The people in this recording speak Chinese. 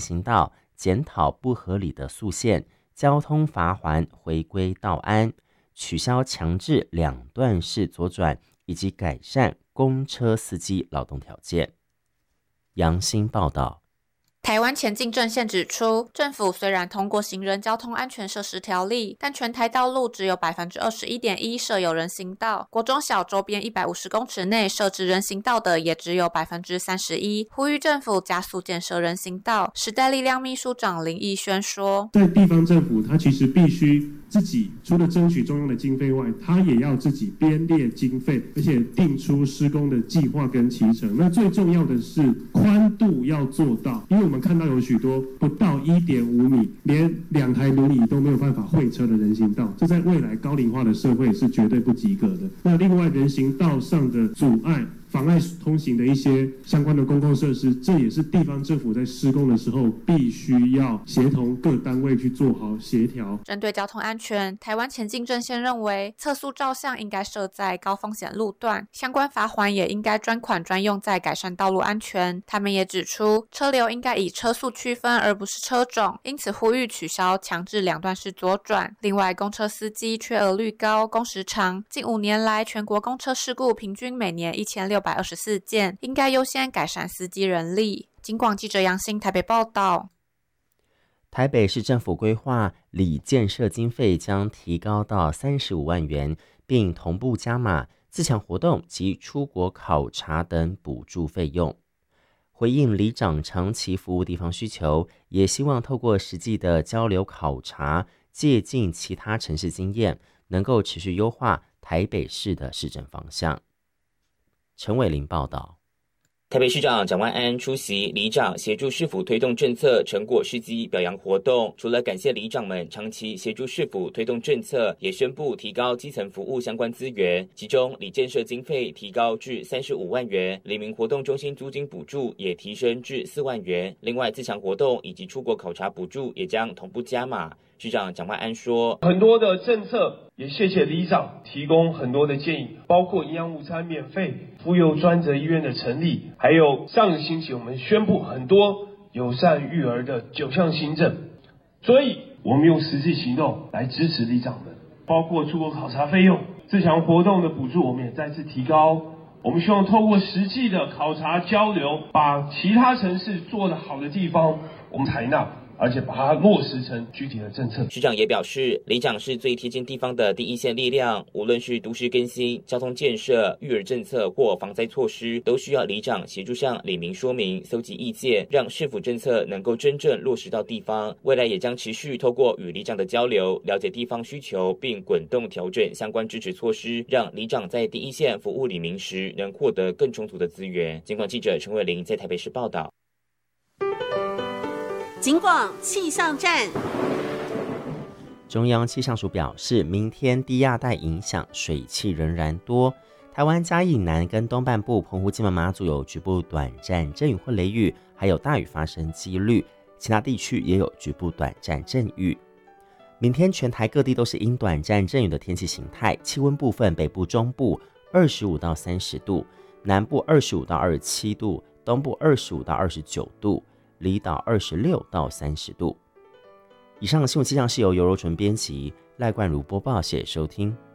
行道，检讨不合理的速限，交通罚锾回归道安，取消强制两段式左转，以及改善公车司机劳动条件。杨新报道。 台湾前进阵线指出，政府虽然通过行人交通安全设施条例，但全台道路只有 21.1% 设有人行道，国中小周边150公尺内设置人行道的也只有 31%， 呼吁政府加速建设人行道。时代力量秘书长林义轩说， 在地方政府，它其实必须自己除了争取中央的经费外，它也要自己编列经费，而且定出施工的计划跟期程。那最重要的是宽度要做到，因为我们看到有许多不到 1.5 米，连2台轮椅都没有办法会车的人行道，这在未来高龄化的社会是绝对不及格的。那另外人行道上的阻碍妨碍通行的一些相关的公共设施，这也是地方政府在施工的时候必须要协同各单位去做好协调。 针对交通安全，台湾前进阵线认为，测速照相应该设在高风险路段，相关罚锾也应该专款专用在改善道路安全。他们也指出，车流应该以车速区分，而不是车种，因此呼吁取消强制两段式左转。另外，公车司机缺额率高，工时长，近5年来全国公车事故平均每年1624件，应该优先改善司机人力。警广记者杨欣台北报道。 台北市政府规划里建设经费将提高到35万元，并同步加码自强活动及出国考察等补助费用。回应里长长期服务地方需求，也希望透过实际的交流考察，借鉴其他城市经验，能够持续优化台北市的市政方向。陈伟林报道。 台北市长蒋万安出席里长协助市府推动政策成果事迹表扬活动，除了感谢里长们长期协助市府推动政策，也宣布提高基层服务相关资源，其中里建设经费提高至35万元，里民活动中心租金补助也提升至4万元，另外自强活动以及出国考察补助也将同步加码。市长蒋万安说， 很多的政策也谢谢里长提供很多的建议，包括营养午餐免费、妇幼专责医院的成立，还有上个星期我们宣布很多友善育儿的9项新政，所以我们用实际行动来支持里长们，包括出国考察费用、自强活动的补助我们也再次提高。我们希望透过实际的考察交流，把其他城市做得好的地方我们采纳，而且把它落实成具体的政策。 市长也表示，里长是最贴近地方的第一线力量，无论是都市更新、交通建设、育儿政策或防灾措施，都需要里长协助向里民说明、搜集意见，让市府政策能够真正落实到地方。未来也将持续透过与里长的交流，了解地方需求，并滚动调整相关支持措施，让里长在第一线服务里民时，能获得更充足的资源。警广记者陈伟玲在台北市报道。 警广气象站， 中央气象署表示，明天低压带影响，水汽仍然多。台湾嘉义南跟东半部、澎湖、金门、马祖有局部短暂阵雨或雷雨，还有大雨发生几率。其他地区也有局部短暂阵雨。明天全台各地都是因短暂阵雨的天气形态，气温部分北部、中部25到30度，南部25到27度，东部25到29度。离岛26到30度。以上的新闻气象是由尤柔纯编辑，赖冠如播报，谢谢收听。